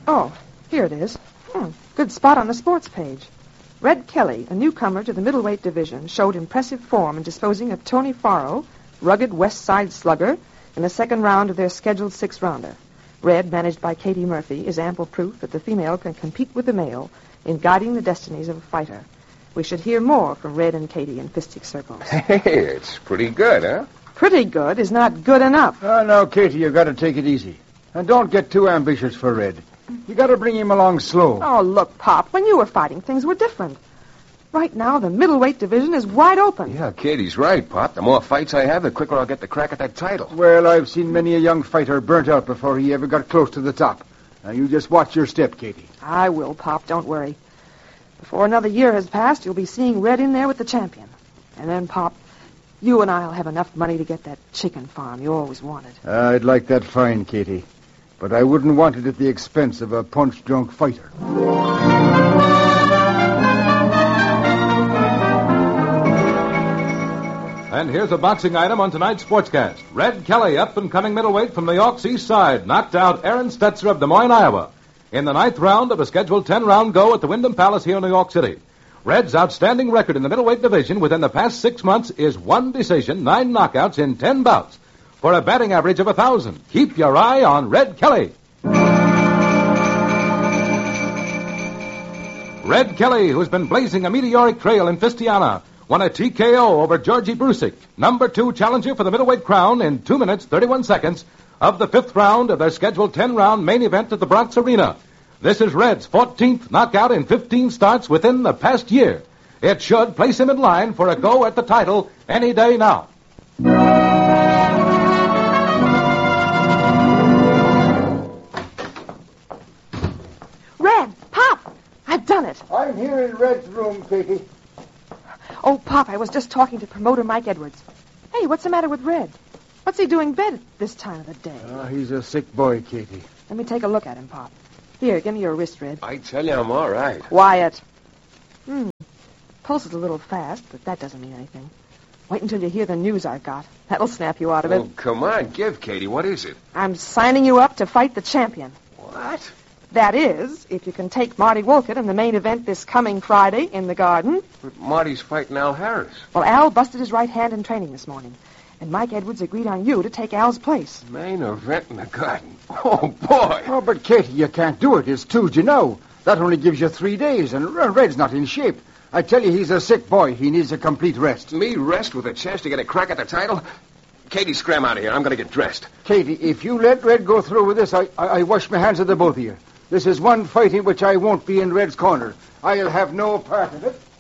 Oh, here it is. Good spot on the sports page. Red Kelly, a newcomer to the middleweight division, showed impressive form in disposing of Tony Farrow, rugged West Side slugger, in the second round of their scheduled six-rounder. Red, managed by Katie Murphy, is ample proof that the female can compete with the male in guiding the destinies of a fighter. We should hear more from Red and Katie in fistic circles. Hey, it's pretty good, huh? Pretty good is not good enough. Oh, no, Katie, you've got to take it easy. And don't get too ambitious for Red. You got to bring him along slow. Oh, look, Pop, when you were fighting, things were different. Right now, the middleweight division is wide open. Yeah, Katie's right, Pop. The more fights I have, the quicker I'll get the crack at that title. Well, I've seen many a young fighter burnt out before he ever got close to the top. Now, you just watch your step, Katie. I will, Pop, don't worry. Before another year has passed, you'll be seeing Red in there with the champion. And then, Pop, you and I'll have enough money to get that chicken farm you always wanted. I'd like that fine, Katie. But I wouldn't want it at the expense of a punch-drunk fighter. And here's a boxing item on tonight's sportscast. Red Kelly, up-and-coming middleweight from New York's East Side, knocked out Aaron Stetzer of Des Moines, Iowa, in the ninth round of a scheduled 10-round go at the Wyndham Palace here in New York City. Red's outstanding record in the middleweight division within the past 6 months is 1 decision, 9 knockouts in 10 bouts, for a batting average of 1,000. Keep your eye on Red Kelly. Red Kelly, who's been blazing a meteoric trail in Fistiana, won a TKO over Georgie Brusick, number 2 challenger for the middleweight crown in 2 minutes, 31 seconds of the 5th round of their scheduled 10-round main event at the Bronx Arena. This is Red's 14th knockout in 15 starts within the past year. It should place him in line for a go at the title any day now. Red, Pop, I've done it. I'm here in Red's room, Katie. Oh, Pop, I was just talking to promoter Mike Edwards. Hey, what's the matter with Red? What's he doing bed at this time of the day? He's a sick boy, Katie. Let me take a look at him, Pop. Here, give me your wrist, Red. I tell you, I'm all right. Quiet. Pulse is a little fast, but that doesn't mean anything. Wait until you hear the news I've got. That'll snap you out of it. Oh, come on, give, Katie. What is it? I'm signing you up to fight the champion. What? That is, if you can take Marty Wolcott in the main event this coming Friday in the Garden. But Marty's fighting Al Harris. Well, Al busted his right hand in training this morning, and Mike Edwards agreed on you to take Al's place. Main event in the Garden. Oh, boy. Oh, but Katie, you can't do it. It's Tuesday now. That only gives you 3 days, and Red's not in shape. I tell you, he's a sick boy. He needs a complete rest. Me rest with a chance to get a crack at the title? Katie, scram out of here. I'm going to get dressed. Katie, if you let Red go through with this, I wash my hands of the both of you. This is one fight in which I won't be in Red's corner. I'll have no part of it.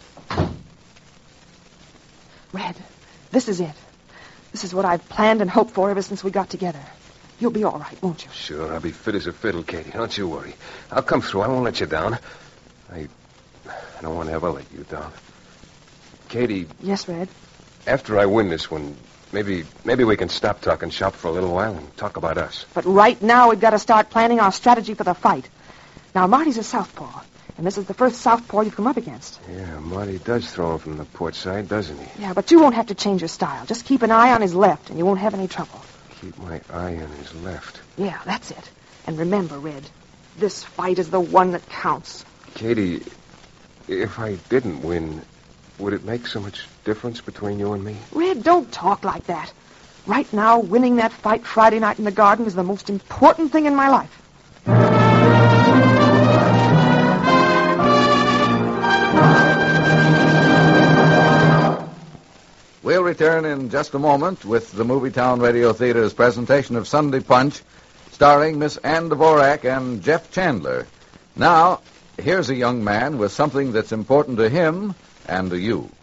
Red, this is it. This is what I've planned and hoped for ever since we got together. You'll be all right, won't you? Sure, I'll be fit as a fiddle, Katie. Don't you worry. I'll come through. I won't let you down. I don't want to ever let you down. Katie. Yes, Red? After I win this one, maybe we can stop talking shop for a little while and talk about us. But right now we've got to start planning our strategy for the fight. Now, Marty's a southpaw, and this is the first southpaw you've come up against. Yeah, Marty does throw him from the port side, doesn't he? Yeah, but you won't have to change your style. Just keep an eye on his left, and you won't have any trouble. Keep my eye on his left. Yeah, that's it. And remember, Red, this fight is the one that counts. Katie, if I didn't win, would it make so much difference between you and me? Red, don't talk like that. Right now, winning that fight Friday night in the Garden is the most important thing in my life. We'll return in just a moment with the Movietown Radio Theater's presentation of Sunday Punch, starring Miss Ann Dvorak and Jeff Chandler. Now, here's a young man with something that's important to him and to you.